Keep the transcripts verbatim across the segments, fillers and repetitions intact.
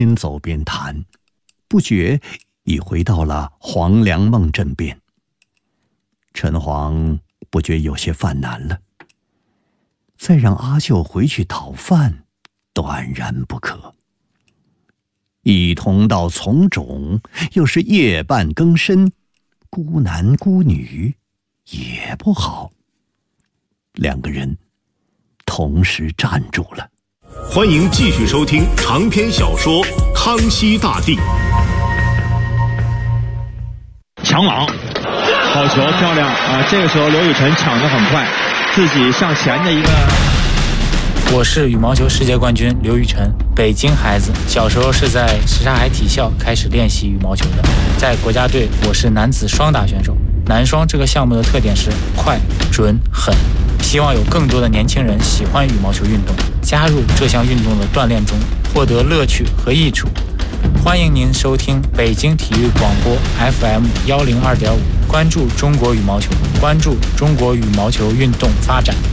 边走边谈，不觉已回到了黄粱梦镇边。陈黄不觉有些犯难了，再让阿秀回去讨饭，断然不可。一同到从种，又是夜半更深，孤男孤女也不好。两个人同时站住了。 欢迎继续收听长篇小说《康熙大帝》。 抢网，好球，漂亮啊！这个时候刘雨辰抢得很快，自己向前的一个。 我是羽毛球世界冠军刘雨辰，北京孩子，小时候是在什刹海体校开始练习羽毛球的。在国家队，我是男子双打选手。男双这个项目的特点是快、准、狠。希望有更多的年轻人喜欢羽毛球运动，加入这项运动的锻炼中，获得乐趣和益处。欢迎您收听北京体育广播 F M 幺零二点五，关注中国羽毛球，关注中国羽毛球运动发展。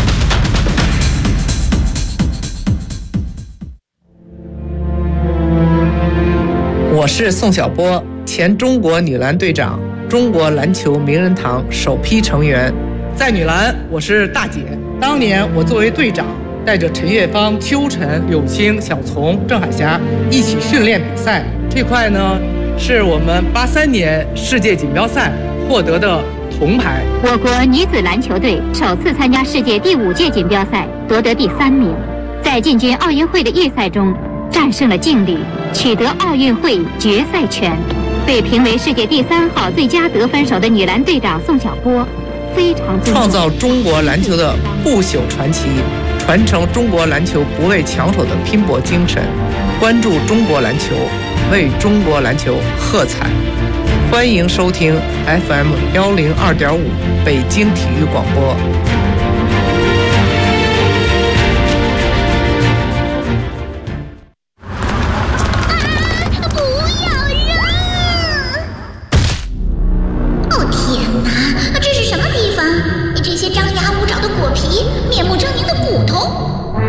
我是宋晓波，前中国女篮队长，中国篮球名人堂首批成员。在女篮，我是大姐。当年我作为队长，带着陈月芳、邱晨、柳青、小丛、郑海霞一起训练比赛。这块呢，是我们八三年世界锦标赛获得的铜牌。 我国女子篮球队首次参加世界第五届锦标赛，夺得第三名。在进军奥运会的预赛中，战胜了劲旅，取得奥运会决赛权。被评为世界第三号最佳得分手的女篮队长宋晓波，非常创造中国篮球的不朽传奇，传承中国篮球不畏强手的拼搏精神，关注中国篮球，为中国篮球喝彩。欢迎收听 F M 幺零二点五北京体育广播。